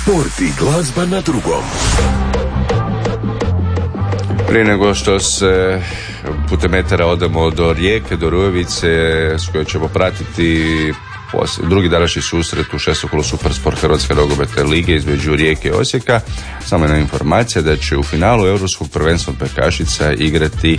Sport i glazba na drugom. Prije nego što se putem metara odemo do Rijeke, do Rujevice, s kojoj ćemo pratiti drugi današnji susret u šestokolu Supersport Hrvatske nogometne lige između Rijeke i Osijeka. Samo jedna informacija da će u finalu Europskog prvenstva pešačica igrati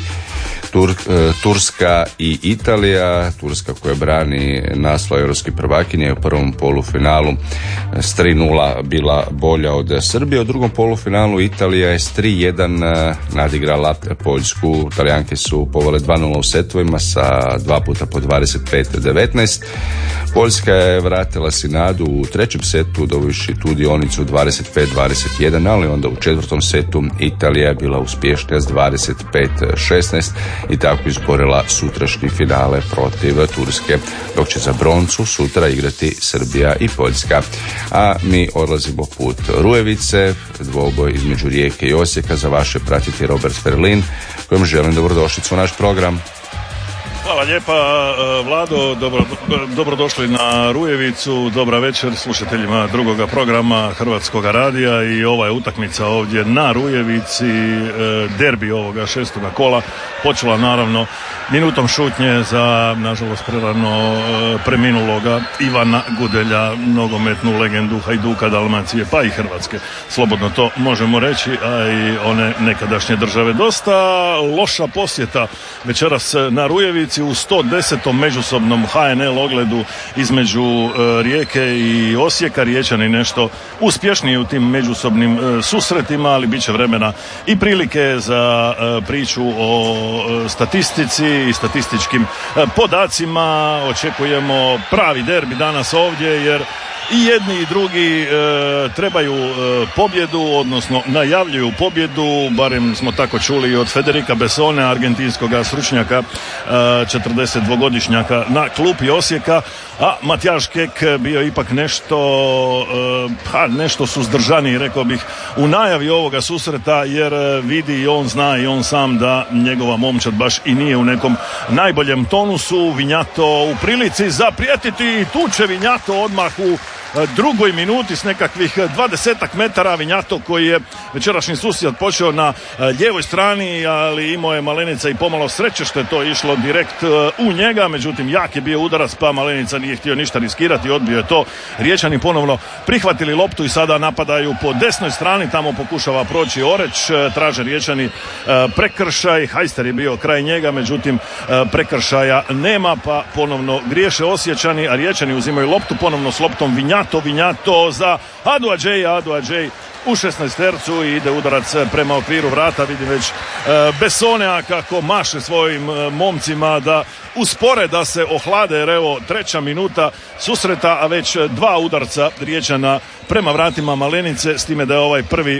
Turska i Italija. Turska koja brani naslov europskih prvakinja je u prvom polufinalu s 3:0 bila bolja od Srbije. U drugom polufinalu Italija je s 3:1 nadigrala Poljsku. Talijanke su povele 2:0 u setovima sa 2 puta po 25-19. Poljska je vratila si nadu u trećem setu dobivši tu dionicu 25-21, ali onda u četvrtom setu Italija je bila uspješnija s 25-16 i tako izborila sutrašnji finale protiv Turske, dok će za broncu sutra igrati Srbija i Poljska. A mi odlazimo put Rujevice, dvoboj između Rijeke i Osijeka. Za vaše pratiti Robert Ferlin, kojem želim dobrodošlicu u naš program. Hvala lijepa, Vlado, dobrodošli na Rujevicu, dobra večer slušateljima drugoga programa Hrvatskoga radija. I ova je utakmica ovdje na Rujevici, derbi ovoga šestoga kola, počela naravno minutom šutnje za, nažalost, prerano preminuloga Ivana Gudelja, nogometnu legendu Hajduka, Dalmacije pa i Hrvatske, slobodno to možemo reći, a i one nekadašnje države. Dosta loša posjeta večeras na Rujevici u 110. međusobnom HNL ogledu između Rijeke i Osijeka. Riječani nešto uspješniji u tim međusobnim susretima, ali bit će vremena i prilike za priču o statistici i statističkim podacima. Očekujemo pravi derbi danas ovdje, jer i jedni i drugi trebaju pobjedu, odnosno najavljuju pobjedu, barem smo tako čuli od Federica Bessone, argentinskog stručnjaka, 42-godišnjaka na klupi Osijeka, a Matjaž Kek bio ipak nešto suzdržaniji, rekao bih, u najavi ovoga susreta, jer vidi i on zna i on sam da njegova momčad baš i nije u nekom najboljem tonusu. Vinjato u prilici zaprijetiti i tuče Vinjato odmah u drugoj minuti s nekakvih 20 metara. Vinjato koji je večerašnji susret počeo na lijevoj strani, ali imao je Malenica i pomalo sreće što je to išlo direkt u njega, međutim jak je bio udarac pa Malenica nije htio ništa riskirati, odbio je to. Riječani ponovno prihvatili loptu i sada napadaju po desnoj strani, tamo pokušava proći Oreć, traže Riječani prekršaj, Hajster je bio kraj njega, međutim prekršaja nema pa ponovno griješe Osječani, a Riječani uzimaju loptu ponovno s loptom. Vinjato za Adu Adžej u 16-tercu i ide udarac prema okviru vrata. Vidim već Bessonea kako maše svojim momcima da uspore, da se ohlade, jer evo 3. minuta susreta, a već 2 udarca Riječana prema vratima Malenice, s time da je ovaj prvi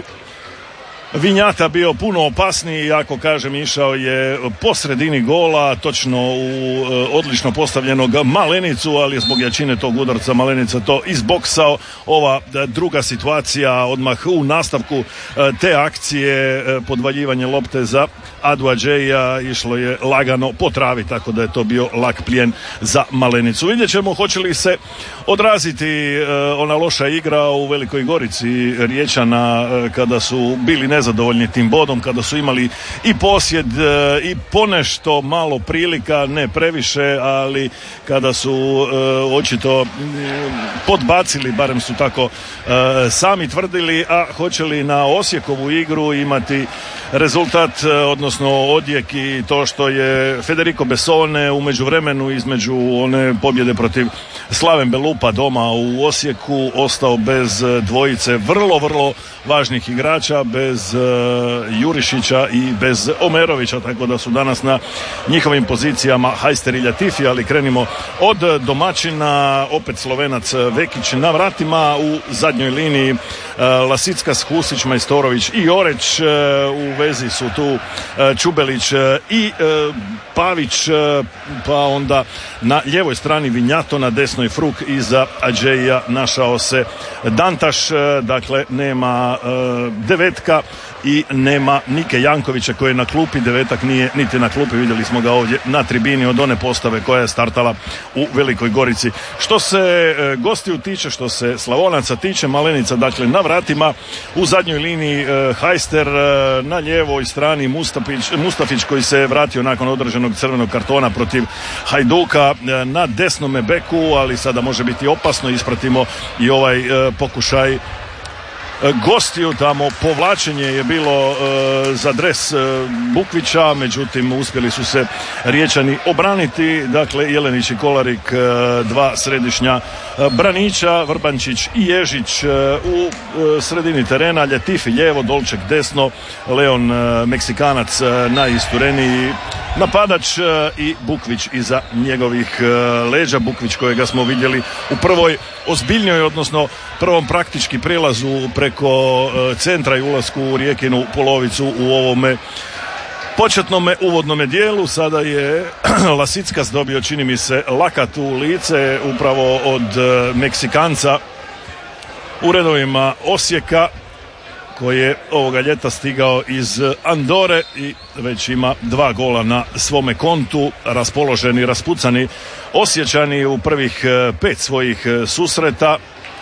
Vinjata bio puno opasniji, ako kažem išao je po sredini gola, točno u odlično postavljenog Malenicu, ali zbog jačine tog udarca Malenica to izboksao. Ova druga situacija odmah u nastavku te akcije, podvaljivanje lopte za Adu Adžeja, išlo je lagano po travi, tako da je to bio lak plijen za Malenicu. Vidjet ćemo hoće li se odraziti ona loša igra u Velikoj Gorici Riječana, kada su bili nezadovoljni tim bodom, kada su imali i posjed i ponešto malo prilika, ne previše, ali kada su očito podbacili, barem su tako sami tvrdili. A hoće li na Osijekovu igru imati rezultat, odnosno odjek i to što je Federico Bessone u međuvremenu između one pobjede protiv Slaven Belupa doma u Osijeku ostao bez dvojice vrlo važnih igrača, bez Jurišića i bez Omerovića, tako da su danas na njihovim pozicijama Hajster i Latifi. Ali krenimo od domaćina, opet Slovenac Vekić na vratima, u zadnjoj liniji Lasickas, Husić, Majstorović i Oreć. U vezi su tu Čubelić i Pavić, pa onda na lijevoj strani Vinjato, na desnoj Fruk, iza Adžeija našao se Dantaš, dakle nema devetka i nema Nike Jankovića koji je na klupi. Devetak nije niti na klupi, vidjeli smo ga ovdje na tribini od one postave koja je startala u Velikoj Gorici. Što se gostiju tiče, što se Slavonaca tiče, Malenica dakle na vratima, u zadnjoj liniji Hajster, na lijevoj strani Mustafić koji se vratio nakon određenog crvenog kartona protiv Hajduka, na desnome beku, ali sada može biti opasno, ispratimo i ovaj pokušaj gostiju tamo, povlačenje je bilo za dres Bukvića, međutim uspjeli su se Riječani obraniti, dakle Jelenić i Kolarik, dva središnja braniča, Vrbančić i Ježić u sredini terena, Ljetifi lijevo, Dolček desno, Leon Meksikanac najistureniji napadač i Bukvić iza njegovih leđa. Bukvić kojega smo vidjeli u prvoj ozbiljnjoj, odnosno prvom praktički prelazu preko centra i ulasku u Rijekinu polovicu u ovome početnome uvodnome dijelu. Sada je Lasickas dobio, čini mi se, lakat u lice upravo od Meksikanca u redovima Osijeka, koji je ovoga ljeta stigao iz Andore i već ima 2 gola na svome kontu. Raspoloženi, raspucani Osječani u prvih 5 svojih susreta,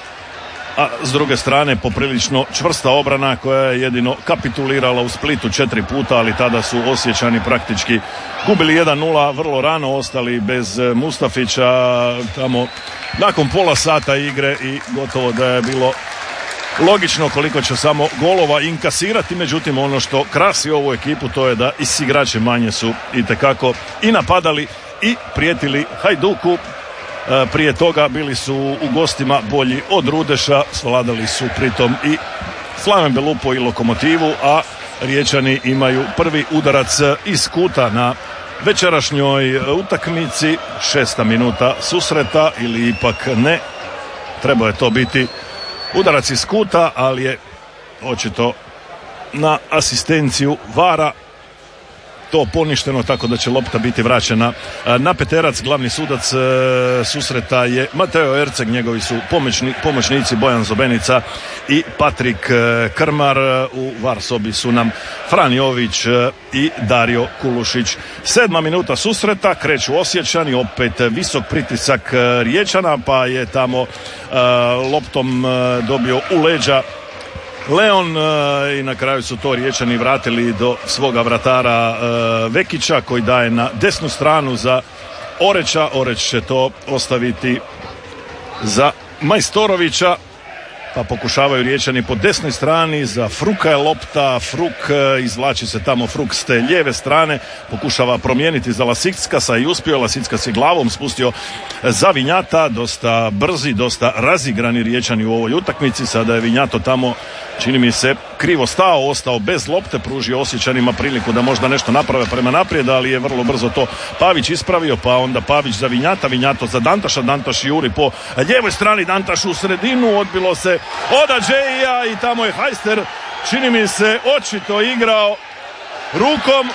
a s druge strane poprilično čvrsta obrana koja je jedino kapitulirala u Splitu 4 puta, ali tada su Osječani praktički gubili 1-0 vrlo rano, ostali bez Mustafića tamo nakon pola sata igre i gotovo da je bilo logično koliko će samo golova inkasirati. Međutim, ono što krasi ovu ekipu to je da igrači manje su itekako i napadali i prijetili Hajduku. Prije toga bili su u gostima bolji od Rudeša, svladali su pritom i Slaven Belupo i Lokomotivu, a Riječani imaju prvi udarac iz kuta na večerašnjoj utakmici. 6. minuta susreta, ili ipak ne, trebao je to biti udarac iz kuta, ali je očito na asistenciju VAR-a to poništeno, tako da će lopta biti vraćena na peterac. Glavni sudac susreta je Mateo Erceg, njegovi su pomoćnici Bojan Zobenica i Patrik Krmar. U VAR sobi su nam Fran Jović i Dario Kulušić. 7. minuta susreta, kreću Osječani, opet visok pritisak Riječana, pa je tamo loptom dobio u leđa Leon i na kraju su to Riječani vratili do svoga vratara Vekića, koji daje na desnu stranu za Oreča. Oreć će to ostaviti za Majstorovića, pa pokušavaju Riječani po desnoj strani, za Fruka je lopta, Fruk izvlači se tamo, Fruk s te lijeve strane, pokušava promijeniti za Lasickasa i uspio. Lasickas je glavom spustio za Vinjata, dosta brzi, dosta razigrani Riječani u ovoj utakmici. Sada je Vinjato tamo, čini mi se, krivo stao, ostao bez lopte, pružio Osječanima priliku da možda nešto naprave prema naprijed, ali je vrlo brzo to Pavić ispravio, pa onda Pavić za Vinjata, Vinjato za Dantaša, Dantaš juri po lijevoj strani, Dantaš u sredinu, odbilo se od Adžeija i tamo je Hajster, čini mi se, očito igrao rukom,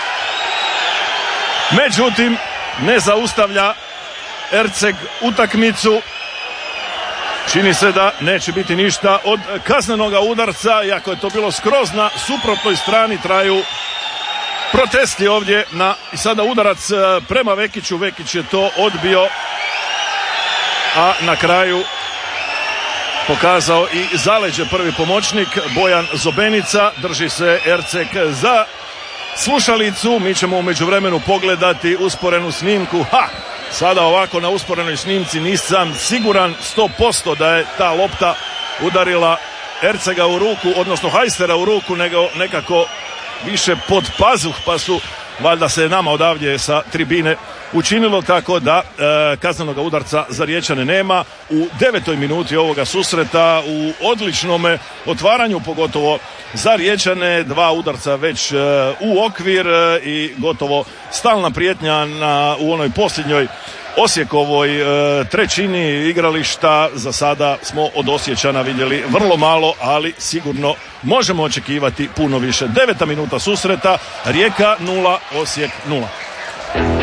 međutim ne zaustavlja Erceg utakmicu. Čini se da neće biti ništa od kaznenoga udarca, iako je to bilo skroz na suprotnoj strani. Traju protesti ovdje i sada udarac prema Vekiću. Vekić je to odbio, a na kraju pokazao i zaleđe prvi pomoćnik Bojan Zobenica. Drži se Erceg za slušalicu. Mi ćemo u međuvremenu pogledati usporenu snimku. Sada ovako na usporenoj snimci nisam siguran 100% da je ta lopta udarila Ercega u ruku, odnosno Hajstera u ruku, nego nekako više pod pazuh, pa su valjda se nama odavdje sa tribine učinilo, tako da kaznenoga udarca za Riječane nema. U 9. minuti ovoga susreta, u odličnome otvaranju, pogotovo za Riječane, 2 udarca već u okvir i gotovo stalna prijetnja u onoj posljednjoj Osijekovoj trećini igrališta. Za sada smo od Osječana vidjeli vrlo malo, ali sigurno možemo očekivati puno više. 9. minuta susreta, Rijeka 0, Osijek 0.